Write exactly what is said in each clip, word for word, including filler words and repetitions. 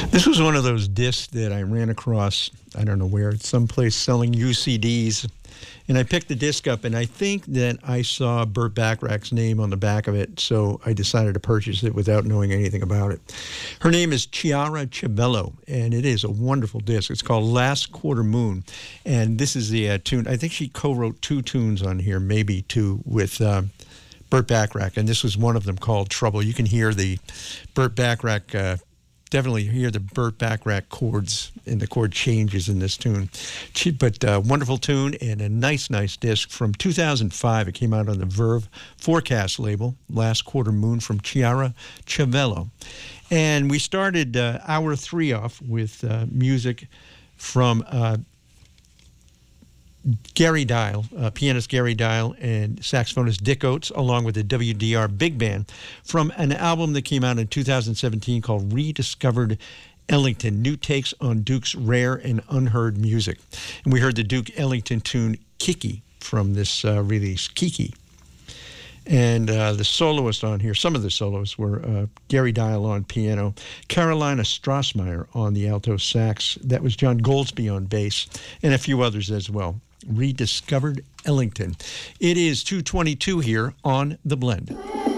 This was one of those discs that I ran across, I don't know where, someplace selling U C Ds. And I picked the disc up, and I think that I saw Burt Bacharach's name on the back of it, so I decided to purchase it without knowing anything about it. Her name is Chiara Civello, and it is a wonderful disc. It's called Last Quarter Moon, and this is the uh, tune. I think she co-wrote two tunes on here, maybe two, with uh, Burt Bacharach, and this was one of them called Trouble. You can hear the Burt Bacharach uh, Definitely hear the Burt Bacharach chords and the chord changes in this tune. But uh, wonderful tune and a nice, nice disc from two thousand five. It came out on the Verve Forecast label, Last Quarter Moon from Chiara Civello. And we started uh, hour three off with uh, music from uh, Gary Dial, uh, pianist Gary Dial, and saxophonist Dick Oates, along with the W D R Big Band, from an album that came out in two thousand seventeen called Rediscovered Ellington, New Takes on Duke's Rare and Unheard Music. And we heard the Duke Ellington tune Kiki from this uh, release, Kiki. And uh, the soloists on here, some of the soloists were uh, Gary Dial on piano, Carolina Strassmeyer on the alto sax, that was John Goldsby on bass, and a few others as well. Rediscovered Ellington. It is two twenty-two here on The Blend.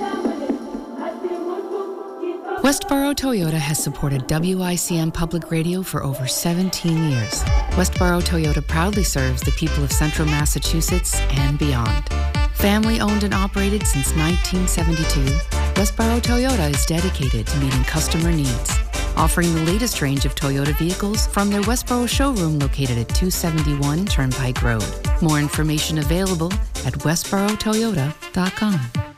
Westboro Toyota has supported W I C M Public Radio for over seventeen years. Westboro Toyota proudly serves the people of Central Massachusetts and beyond. Family owned and operated since nineteen seventy-two, Westboro Toyota is dedicated to meeting customer needs, offering the latest range of Toyota vehicles from their Westboro showroom located at two seventy-one Turnpike Road. More information available at westboro toyota dot com.